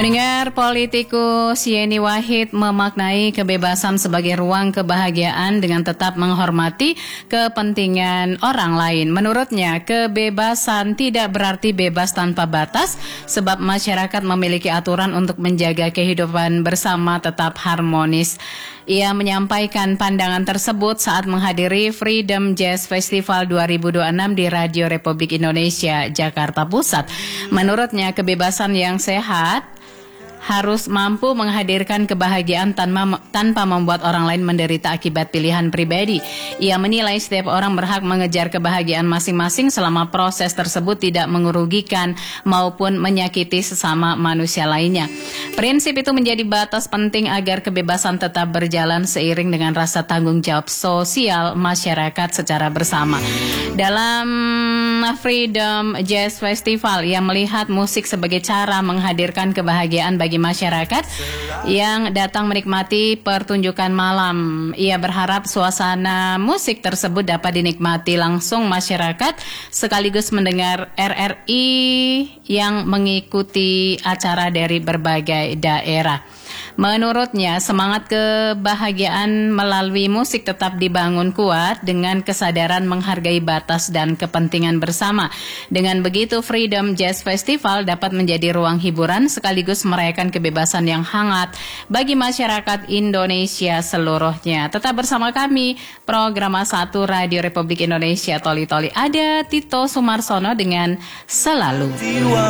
Pendengar, politikus Yeni Wahid memaknai kebebasan sebagai ruang kebahagiaan dengan tetap menghormati kepentingan orang lain. Menurutnya, kebebasan tidak berarti bebas tanpa batas, sebab masyarakat memiliki aturan untuk menjaga kehidupan bersama tetap harmonis. Ia menyampaikan pandangan tersebut saat menghadiri Freedom Jazz Festival 2026 di Radio Republik Indonesia, Jakarta Pusat. Menurutnya, kebebasan yang sehat harus mampu menghadirkan kebahagiaan tanpa membuat orang lain menderita akibat pilihan pribadi. Ia menilai setiap orang berhak mengejar kebahagiaan masing-masing selama proses tersebut tidak mengerugikan maupun menyakiti sesama manusia lainnya. Prinsip itu menjadi batas penting agar kebebasan tetap berjalan seiring dengan rasa tanggung jawab sosial masyarakat secara bersama. Dalam Freedom Jazz Festival, ia melihat musik sebagai cara menghadirkan kebahagiaan bagi masyarakat yang datang menikmati pertunjukan malam. Ia berharap suasana musik tersebut dapat dinikmati langsung masyarakat sekaligus mendengar RRI yang mengikuti acara dari berbagai daerah. Menurutnya, semangat kebahagiaan melalui musik tetap dibangun kuat dengan kesadaran menghargai batas dan kepentingan bersama. Dengan begitu, Freedom Jazz Festival dapat menjadi ruang hiburan sekaligus merayakan kebebasan yang hangat bagi masyarakat Indonesia seluruhnya. Tetap bersama kami, program 1 Radio Republik Indonesia Toli Toli. Ada Tito Sumarsono dengan Selalu.